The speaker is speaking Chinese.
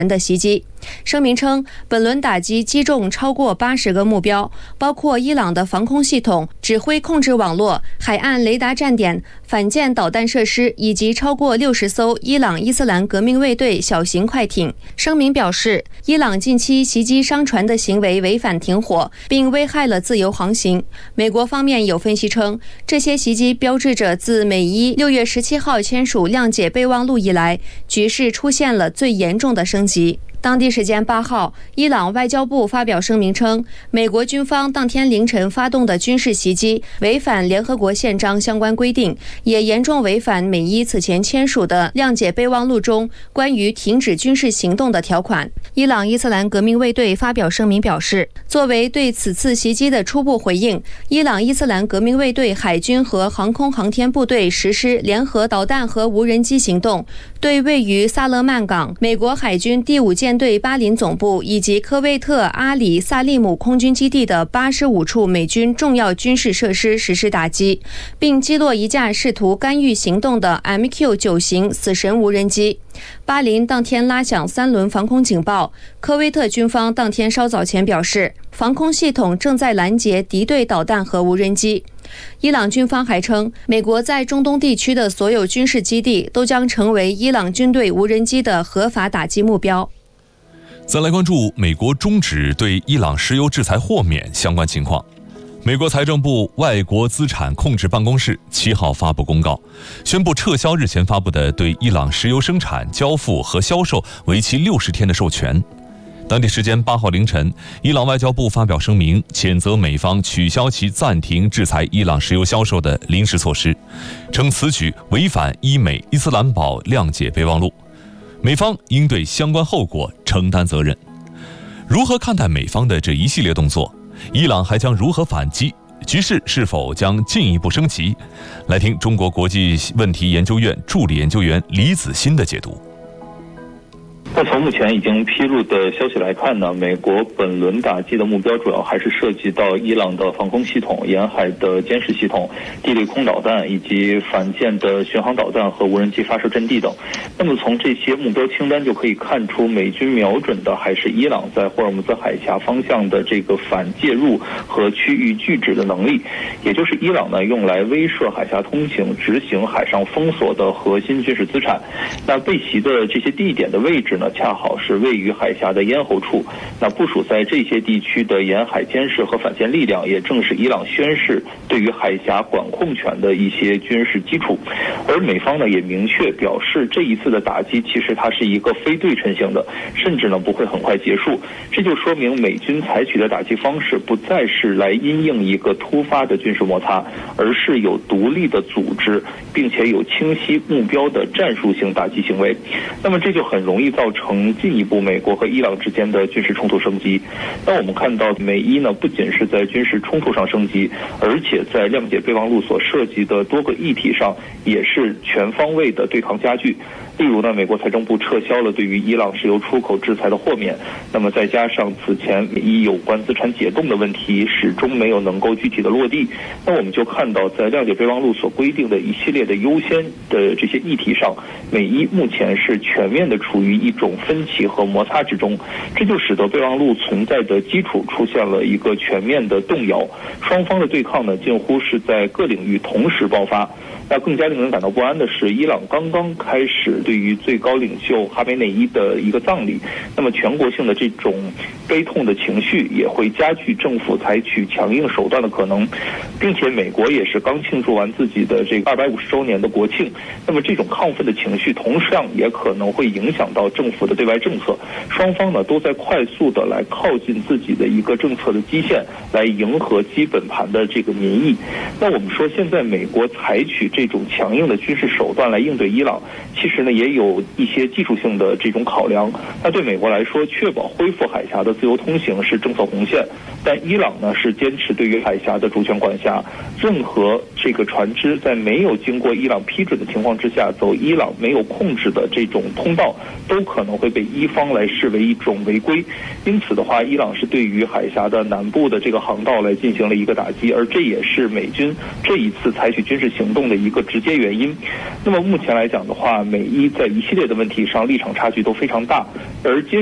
人的袭击。声明称，本轮打击击中超过80个目标，包括伊朗的防空系统、指挥控制网络、海岸雷达站点、反舰导弹设施以及超过60艘伊朗伊斯兰革命卫队小型快艇。声明表示，伊朗近期袭击商船的行为违反停火，并危害了自由航行。美国方面有分析称，这些袭击标志着自美伊6月17号签署谅解备忘录以来，局势出现了最严重的升级。当地时间8号，伊朗外交部发表声明称，美国军方当天凌晨发动的军事袭击违反联合国宪章相关规定，也严重违反美伊此前签署的谅解备忘录中关于停止军事行动的条款。伊朗伊斯兰革命卫队发表声明表示，作为对此次袭击的初步回应，伊朗伊斯兰革命卫队海军和航空航天部队实施联合导弹和无人机行动，对位于萨勒曼港美国海军第5舰队巴林总部以及科威特阿里萨利姆空军基地的85处美军重要军事设施实施打击，并击落一架试图干预行动的 MQ-9 型死神无人机。巴林当天拉响3轮防空警报。科威特军方当天稍早前表示，防空系统正在拦截敌对导弹和无人机。伊朗军方还称，美国在中东地区的所有军事基地都将成为伊朗军队无人机的合法打击目标。 再来关注美国终止对伊朗石油制裁豁免相关情况。美国财政部外国资产控制办公室7号发布公告，宣布撤销日前发布的对伊朗石油生产、交付和销售为期60天的授权。当地时间8号凌晨，伊朗外交部发表声明，谴责美方取消其暂停制裁伊朗石油销售的临时措施，称此举违反伊美伊斯兰堡谅解备忘录，美方应对相关后果承担责任。如何看待美方的这一系列动作？伊朗还将如何反击？局势是否将进一步升级？来听中国国际问题研究院助理研究员李子欣的解读。 那从目前已经披露的消息来看呢，美国本轮打击的目标主要还是涉及到伊朗的防空系统、沿海的监视系统、地对空导弹以及反舰的巡航导弹和无人机发射阵地等。那么从这些目标清单就可以看出，美军瞄准的还是伊朗在霍尔木兹海峡方向的这个反介入和区域拒止的能力，也就是伊朗呢用来威慑海峡通行、执行海上封锁的核心军事资产。那被袭的这些地点的位置呢，恰好是位于海峡的咽喉处。那部署在这些地区的沿海监视和反舰力量，也正是伊朗宣示对于海峡管控权的一些军事基础。而美方呢也明确表示，这一次的打击其实它是一个非对称性的，甚至呢不会很快结束。这就说明美军采取的打击方式不再是来因应一个突发的军事摩擦，而是有独立的组织，并且有清晰目标的战术性打击行为。那么这就很容易造成进一步美国和伊朗之间的军事冲突升级。那我们看到美伊呢不仅是在军事冲突上升级，而且在谅解备忘录所涉及的多个议题上也是全方位的对抗加剧。例如呢，美国财政部撤销了对于伊朗石油出口制裁的豁免，那么再加上此前美伊有关资产解冻的问题始终没有能够具体的落地，那我们就看到在谅解备忘录所规定的一系列的优先的这些议题上，美伊目前是全面的处于一种分歧和摩擦之中，这就使得备忘录存在的基础出现了一个全面的动摇，双方的对抗呢近乎是在各领域同时爆发。那更加令人感到不安的是，伊朗刚刚开始对于最高领袖哈梅内伊的一个葬礼，那么全国性的这种悲痛的情绪也会加剧政府采取强硬手段的可能，并且美国也是刚庆祝完自己的这个250周年的国庆，那么这种亢奋的情绪同样也可能会影响到政府的对外政策，双方呢都在快速的来靠近自己的一个政策的基线，来迎合基本盘的这个民意。那我们说现在美国采取这种强硬的军事手段来应对伊朗，其实呢也有一些技术性的这种考量。那对美国来说，确保恢复海峡的自由通行是政策红线，但伊朗呢是坚持对于海峡的主权管辖，任何这个船只在没有经过伊朗批准的情况之下走伊朗没有控制的这种通道，都可能会被伊方来视为一种违规。因此的话，伊朗是对于海峡的南部的这个航道来进行了一个打击，而这也是美军这一次采取军事行动的一个直接原因。那么目前来讲的话，美伊在一系列的问题上立场差距都非常大，而接